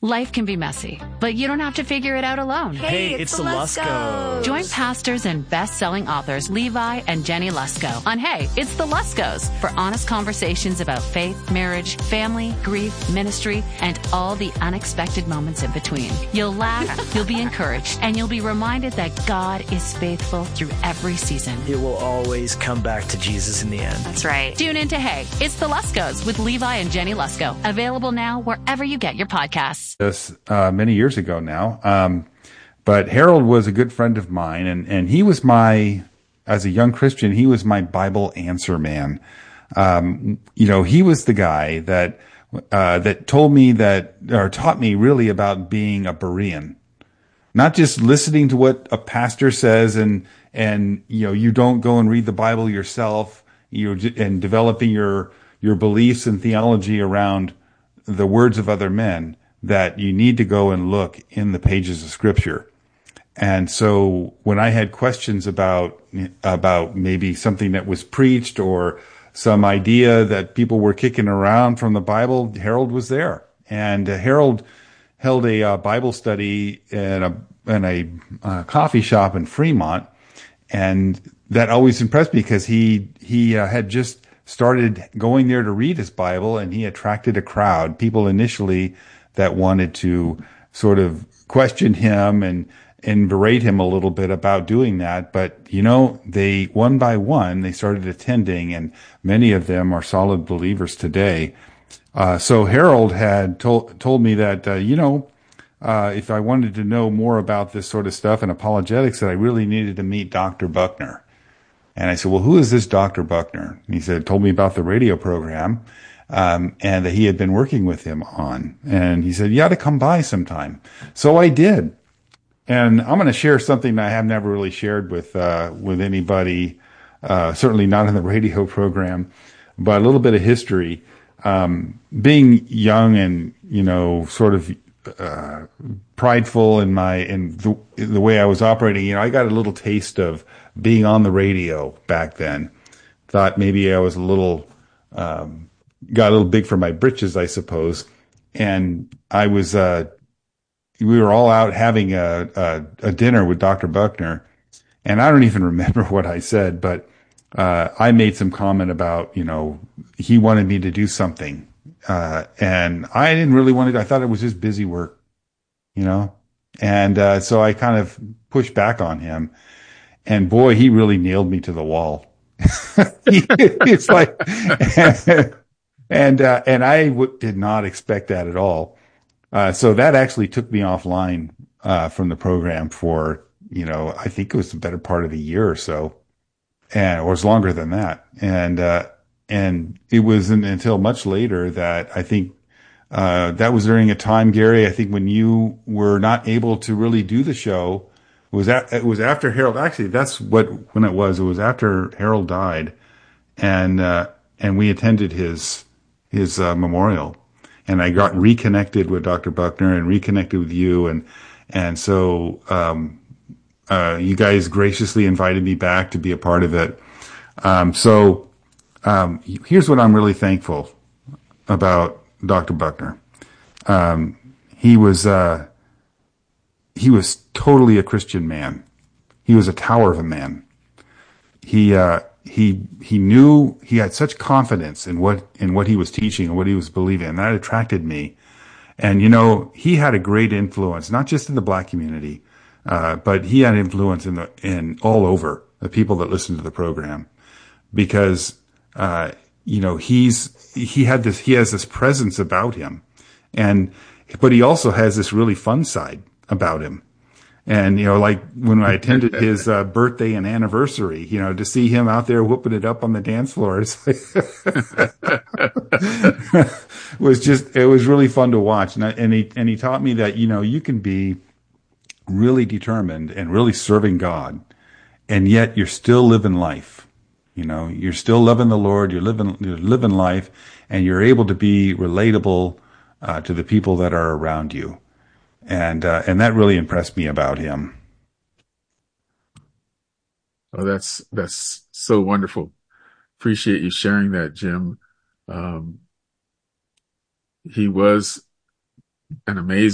Life can be messy, but you don't have to figure it out alone. Hey, it's the Luskos. Join pastors and best-selling authors Levi and Jenny Lusko on Hey, It's the Luskos for honest conversations about faith, marriage, family, grief, ministry, and all the unexpected moments in between. You'll laugh, you'll be encouraged, and you'll be reminded that God is faithful through every season. It will always come back to Jesus in the end. That's right. Tune in to Hey, It's the Luskos with Levi and Jenny Lusko. Available now wherever you get your podcasts. This many years ago now. But Harold was a good friend of mine, and he was as a young Christian, he was my Bible answer man. He was the guy that told me or taught me really about being a Berean. Not just listening to what a pastor says and you don't go and read the Bible yourself, and developing your beliefs and theology around the words of other men, that you need to go and look in the pages of Scripture. And so when I had questions about maybe something that was preached or some idea that people were kicking around from the Bible, Harold was there. And Harold held a Bible study in a coffee shop in Fremont. And that always impressed me because he had just started going there to read his Bible, and he attracted a crowd, people initially that wanted to sort of question him and berate him a little bit about doing that. But, they, one by one, they started attending, and many of them are solid believers today. So Harold had told me that, if I wanted to know more about this sort of stuff and apologetics, that I really needed to meet Dr. Buckner. And I said, well, who is this Dr. Buckner? And he told me about the radio program. And that he had been working with him on. And he said, you ought to come by sometime. So I did. And I'm going to share something that I have never really shared with anybody, certainly not in the radio program, but a little bit of history. Being young and, sort of, prideful in the way I was operating, I got a little taste of being on the radio back then. Thought maybe I was got a little big for my britches, I suppose. And I was, we were all out having a dinner with Dr. Buckner. And I don't even remember what I said, but, I made some comment about, he wanted me to do something. And I didn't really want to, I thought it was just busy work, and, so I kind of pushed back on him, and boy, he really nailed me to the wall. It's like, and I did not expect that at all. So that actually took me offline, from the program for, I think it was the better part of a year or so, or it was longer than that. And it wasn't until much later that I think, that was during a time, Gary, I think when you were not able to really do the show. It was after Harold, actually, that's when it was. It was after Harold died, and we attended his memorial, and I got reconnected with Dr. Buckner and reconnected with you, and so you guys graciously invited me back to be a part of it. So here's what I'm really thankful about Dr. Buckner. He was totally a Christian man. He was a tower of a man. He knew, he had such confidence in what he was teaching and what he was believing, and that attracted me. And, he had a great influence, not just in the Black community, but he had influence in all over the people that listened to the program, because, he has this presence about him, but he also has this really fun side about him. And, like when I attended his birthday and anniversary, to see him out there whooping it up on the dance floor, it was really fun to watch. And he taught me that, you can be really determined and really serving God, and yet you're still living life. You're still loving the Lord, you're living life, and you're able to be relatable to the people that are around you. And that really impressed me about him. Oh, that's so wonderful. Appreciate you sharing that, Jim. He was an amazing